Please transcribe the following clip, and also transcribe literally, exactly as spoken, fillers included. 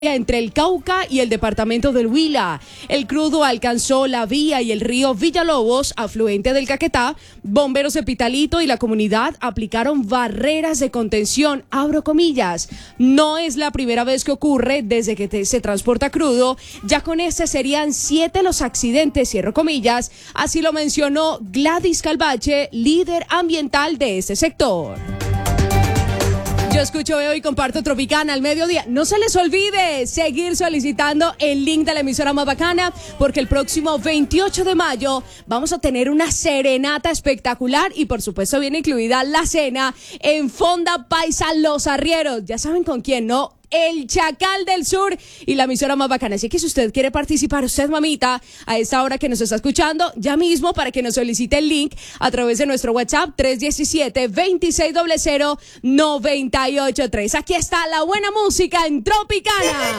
entre el Cauca y el departamento del Huila. El crudo alcanzó la vía y el río Villalobos, afluente del Caquetá. Bomberos de Pitalito y la comunidad aplicaron barreras de contención, abro comillas. No es la primera vez que ocurre desde que te, se transporta crudo. Ya con este serían siete los accidentes, cierro comillas. Así lo mencionó Gladys Calvache, líder ambiental de este sector. Yo escucho, veo y comparto Tropicana al mediodía. No se les olvide seguir solicitando el link de la emisora más bacana, porque el próximo veintiocho de mayo vamos a tener una serenata espectacular y por supuesto viene incluida la cena en Fonda Paisa Los Arrieros. Ya saben con quién, ¿no? El Chacal del Sur y la emisora más bacana. Así que si usted quiere participar, usted mamita, a esta hora que nos está escuchando, ya mismo para que nos solicite el link a través de nuestro WhatsApp tres uno siete, dos seis cero cero, nueve ocho tres. Aquí está la buena música en Tropicana.